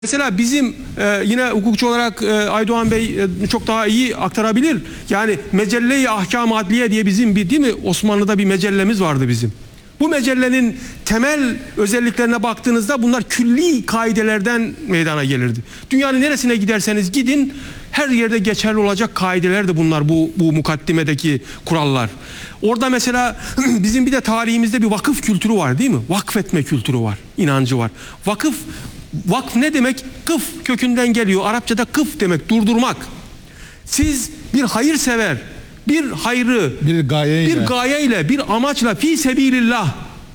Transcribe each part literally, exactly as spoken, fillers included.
Mesela bizim e, yine hukukçu olarak e, Aydoğan Bey e, çok daha iyi aktarabilir. Yani Mecelle-i Ahkam-ı Adliye diye bizim bir, değil mi, Osmanlı'da bir mecellemiz vardı bizim. Bu mecellenin temel özelliklerine baktığınızda bunlar külli kaidelerden meydana gelirdi. Dünyanın neresine giderseniz gidin her yerde geçerli olacak kaideler de bunlar, bu, bu mukaddimedeki kurallar. Orada mesela bizim bir de tarihimizde bir vakıf kültürü var, değil mi? Vakfetme kültürü var, inancı var. Vakıf, vakf ne demek? Kıf kökünden geliyor. Arapçada kıf demek, durdurmak. Siz bir hayırsever, bir hayrı, bir gayeyle, bir gayeyle, bir amaçla, fi sebilillah,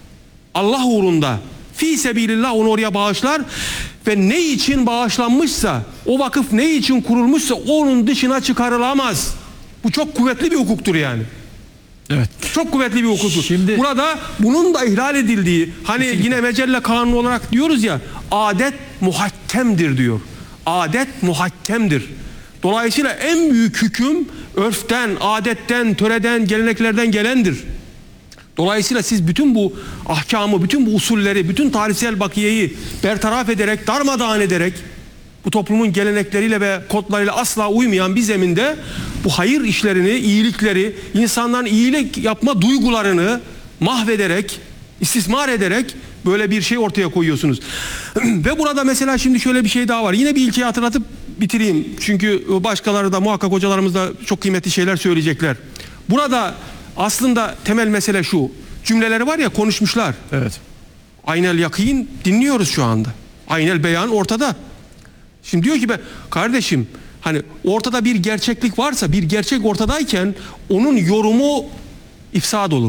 Allah uğrunda, fi sebilillah onu oraya bağışlar ve ne için bağışlanmışsa, o vakıf ne için kurulmuşsa onun dışına çıkarılamaz. Bu çok kuvvetli bir hukuktur yani. Evet. Çok kuvvetli bir hukuktur. Şimdi, burada bunun da ihlal edildiği, hani kesinlikle yine mecelle kanunu olarak diyoruz ya, adet muhakkemdir diyor. Adet muhakkemdir. Dolayısıyla en büyük hüküm örften, adetten, töreden, geleneklerden gelendir. Dolayısıyla siz bütün bu ahkamı, bütün bu usulleri, bütün tarihsel bakiyeyi bertaraf ederek, darmadağın ederek, bu toplumun gelenekleriyle ve kodlarıyla asla uymayan bir zeminde bu hayır işlerini, iyilikleri, insanların iyilik yapma duygularını mahvederek, istismar ederek böyle bir şey ortaya koyuyorsunuz. Ve burada mesela şimdi şöyle bir şey daha var. Yine bir ilkeyi hatırlatıp bitireyim. Çünkü başkaları da muhakkak hocalarımız da çok kıymetli şeyler söyleyecekler. Burada aslında temel mesele şu. Cümleleri var ya, konuşmuşlar. evet. Aynel yakin dinliyoruz şu anda. Aynel beyan ortada. Şimdi diyor ki, be kardeşim, hani ortada bir gerçeklik varsa, bir gerçek ortadayken onun yorumu ifsad olur.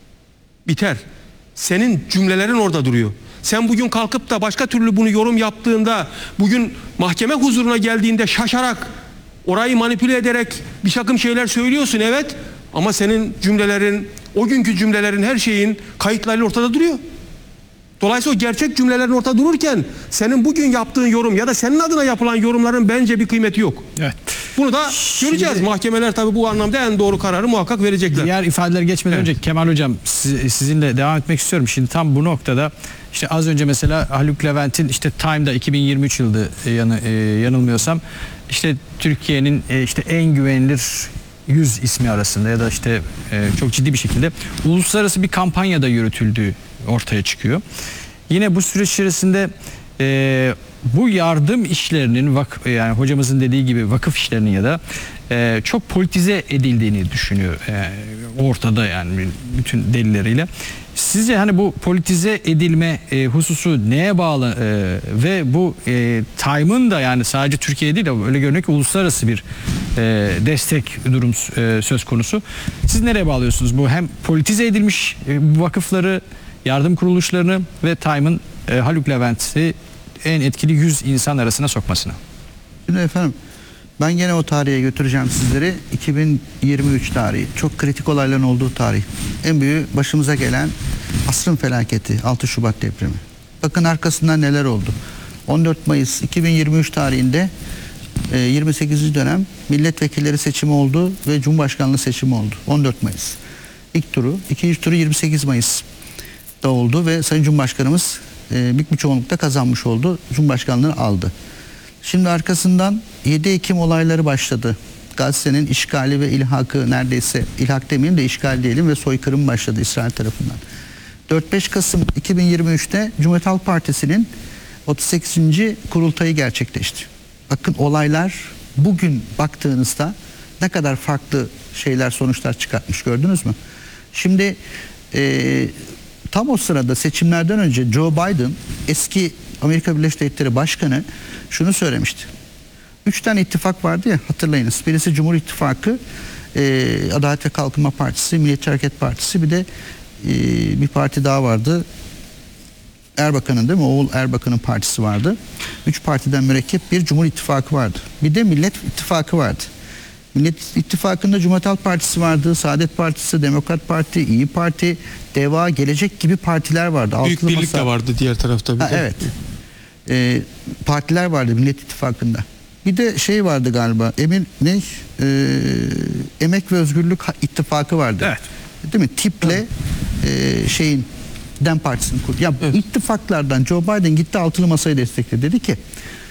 Biter. Senin cümlelerin orada duruyor. Sen bugün kalkıp da başka türlü bunu yorum yaptığında, bugün mahkeme huzuruna geldiğinde şaşarak, orayı manipüle ederek bir takım şeyler söylüyorsun, evet, ama senin cümlelerin, o günkü cümlelerin, her şeyin kayıtlarıyla ortada duruyor. Dolayısıyla o gerçek cümlelerin ortada dururken senin bugün yaptığın yorum ya da senin adına yapılan yorumların bence bir kıymeti yok. Evet. Bunu da göreceğiz. Şimdi, mahkemeler tabii bu anlamda en doğru kararı muhakkak verecekler. Diğer ifadeler geçmeden evet. önce Kemal Hocam, siz, sizinle devam etmek istiyorum. Şimdi tam bu noktada işte az önce mesela Haluk Levent'in işte Time'da iki bin yirmi üç yılında yanı, e, yanılmıyorsam işte Türkiye'nin e, işte en güvenilir yüz ismi arasında ya da işte e, çok ciddi bir şekilde uluslararası bir kampanyada yürütüldüğü ortaya çıkıyor. Yine bu süreç içerisinde e, bu yardım işlerinin vak, yani hocamızın dediği gibi vakıf işlerinin ya da e, çok politize edildiğini düşünüyor e, ortada, yani bütün delilleriyle. Sizce hani bu politize edilme e, hususu neye bağlı e, ve bu e, Time'ın da yani sadece Türkiye değil de öyle görünüyor ki uluslararası bir e, destek durum e, söz konusu. Siz nereye bağlıyorsunuz bu hem politize edilmiş e, vakıfları, yardım kuruluşlarını ve Time'ın e, Haluk Levent'i en etkili yüz insan arasına sokmasına? Şimdi efendim, ben gene o tarihe götüreceğim sizleri. iki bin yirmi üç tarihi. Çok kritik olayların olduğu tarih. En büyük başımıza gelen asrın felaketi altı Şubat depremi. Bakın arkasından neler oldu. on dört Mayıs iki bin yirmi üç tarihinde yirmi sekizinci dönem milletvekilleri seçimi oldu ve Cumhurbaşkanlığı seçimi oldu. on dört Mayıs. İlk turu, ikinci turu yirmi sekiz Mayıs'ta oldu ve Sayın Cumhurbaşkanımız büyük bir çoğunlukta kazanmış oldu. Cumhurbaşkanlığını aldı. Şimdi arkasından yedi Ekim olayları başladı. Gazze'nin işgali ve ilhakı, neredeyse ilhak demeyeyim de işgal diyelim, ve soykırım başladı İsrail tarafından. dört beş Kasım iki bin yirmi üçte Cumhuriyet Halk Partisi'nin otuz sekizinci kurultayı gerçekleşti. Bakın olaylar bugün baktığınızda ne kadar farklı şeyler, sonuçlar çıkartmış, gördünüz mü? Şimdi e, tam o sırada seçimlerden önce Joe Biden, eski Amerika Birleşik Devletleri Başkanı, şunu söylemişti. Üç tane ittifak vardı ya, hatırlayınız. Birisi Cumhur İttifakı, e, Adalet ve Kalkınma Partisi, Milliyetçi Hareket Partisi, bir de e, bir parti daha vardı. Erbakan'ın, değil mi? Oğul Erbakan'ın partisi vardı. Üç partiden mürekkep bir Cumhur İttifakı vardı. Bir de Millet İttifakı vardı. Millet İttifakı'nda Cumhuriyet Halk Partisi vardı, Saadet Partisi, Demokrat Parti, İyi Parti, DEVA, Gelecek gibi partiler vardı. Büyük Altılı Birlik masa... de vardı diğer tarafta. Bir ha, de. evet. Ee, partiler vardı Millet İttifakı'nda. Bir de şey vardı galiba, Emin ne? Ee, Emek ve Özgürlük İttifakı vardı. Evet. Değil mi? Tiple e, şeyin Dem Partisi'ni kurdu. Ya ittifaklardan Joe Biden gitti altılı masayı destekledi. Dedi ki